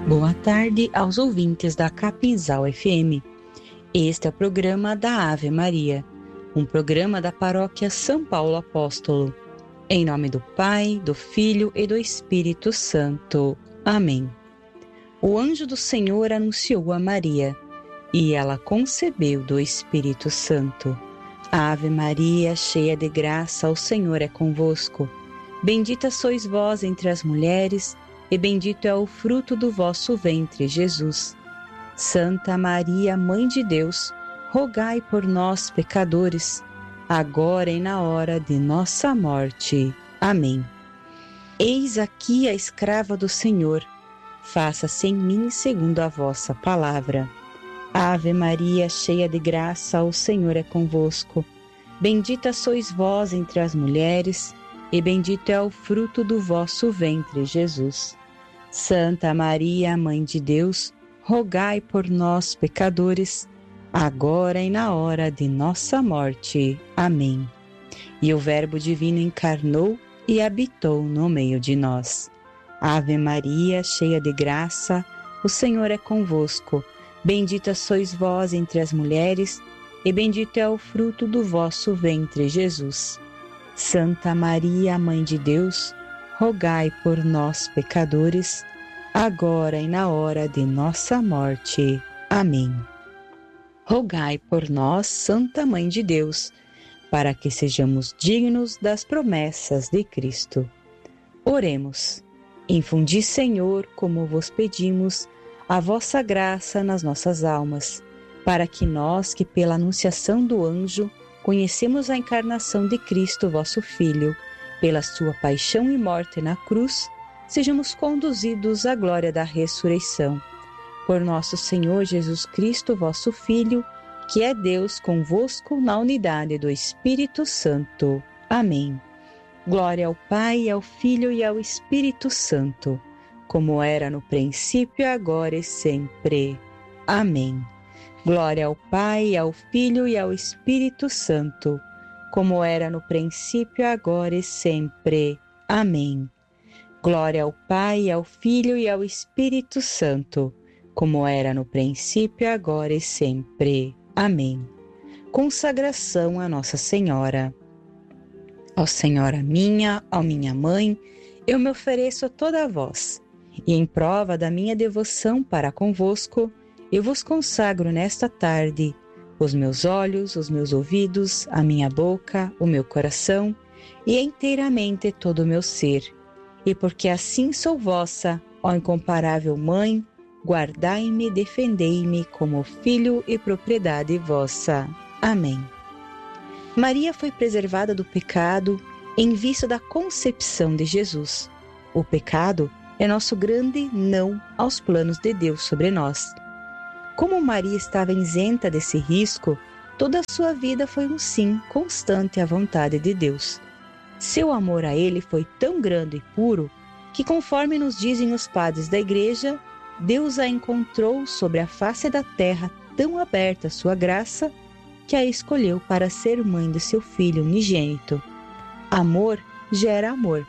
Boa tarde aos ouvintes da Capinzal FM. Este é o programa da Ave Maria, um programa da Paróquia São Paulo Apóstolo. Em nome do Pai, do Filho e do Espírito Santo. Amém. O anjo do Senhor anunciou a Maria, e ela concebeu do Espírito Santo. Ave Maria, cheia de graça, o Senhor é convosco. Bendita sois vós entre as mulheres, e bendito é o fruto do vosso ventre, Jesus. Santa Maria, Mãe de Deus, rogai por nós, pecadores, agora e na hora de nossa morte. Amém. Eis aqui a escrava do Senhor, faça-se em mim segundo a vossa palavra. Ave Maria, cheia de graça, o Senhor é convosco. Bendita sois vós entre as mulheres, e bendito é o fruto do vosso ventre, Jesus. Santa Maria, Mãe de Deus, rogai por nós, pecadores, agora e na hora de nossa morte. Amém. E o Verbo Divino encarnou e habitou no meio de nós. Ave Maria, cheia de graça, o Senhor é convosco. Bendita sois vós entre as mulheres, e bendito é o fruto do vosso ventre, Jesus. Santa Maria, Mãe de Deus, rogai por nós, pecadores, agora e na hora de nossa morte. Amém. Rogai por nós, Santa Mãe de Deus, para que sejamos dignos das promessas de Cristo. Oremos. Infundi, Senhor, como vos pedimos, a vossa graça nas nossas almas, para que nós, que pela anunciação do anjo, conhecemos a encarnação de Cristo, vosso Filho, pela sua paixão e morte na cruz, sejamos conduzidos à glória da ressurreição. Por nosso Senhor Jesus Cristo, vosso Filho, que é Deus convosco na unidade do Espírito Santo. Amém. Glória ao Pai, ao Filho e ao Espírito Santo, como era no princípio, agora e sempre. Amém. Glória ao Pai, ao Filho e ao Espírito Santo, como era no princípio, agora e sempre. Amém. Glória ao Pai, ao Filho e ao Espírito Santo, como era no princípio, agora e sempre. Amém. Consagração a Nossa Senhora. Ó Senhora minha, ó minha Mãe, eu me ofereço a toda vós, e em prova da minha devoção para convosco, eu vos consagro nesta tarde os meus olhos, os meus ouvidos, a minha boca, o meu coração e inteiramente todo o meu ser. E porque assim sou vossa, ó incomparável Mãe, guardai-me e defendei-me como filho e propriedade vossa. Amém. Maria foi preservada do pecado em vista da concepção de Jesus. O pecado é nosso grande não aos planos de Deus sobre nós. Como Maria estava isenta desse risco, toda a sua vida foi um sim constante à vontade de Deus. Seu amor a Ele foi tão grande e puro que, conforme nos dizem os padres da Igreja, Deus a encontrou sobre a face da terra tão aberta à sua graça que a escolheu para ser mãe de seu Filho unigênito. Amor gera amor,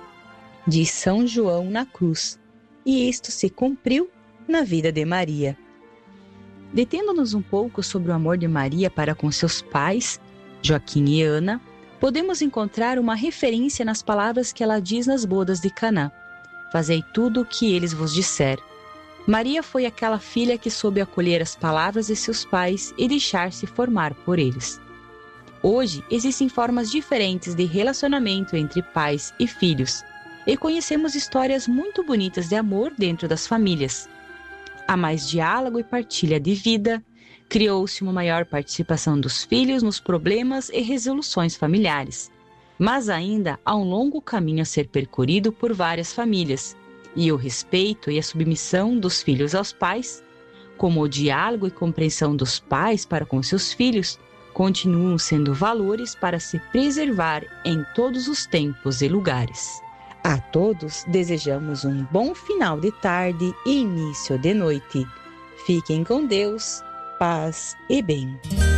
diz São João na cruz, e isto se cumpriu na vida de Maria. Detendo-nos um pouco sobre o amor de Maria para com seus pais, Joaquim e Ana, podemos encontrar uma referência nas palavras que ela diz nas bodas de Caná. Fazei tudo o que eles vos disser. Maria foi aquela filha que soube acolher as palavras de seus pais e deixar-se formar por eles. Hoje, existem formas diferentes de relacionamento entre pais e filhos, e conhecemos histórias muito bonitas de amor dentro das famílias. Há mais diálogo e partilha de vida, criou-se uma maior participação dos filhos nos problemas e resoluções familiares. Mas ainda há um longo caminho a ser percorrido por várias famílias, e o respeito e a submissão dos filhos aos pais, como o diálogo e compreensão dos pais para com seus filhos, continuam sendo valores para se preservar em todos os tempos e lugares. A todos desejamos um bom final de tarde e início de noite. Fiquem com Deus, paz e bem.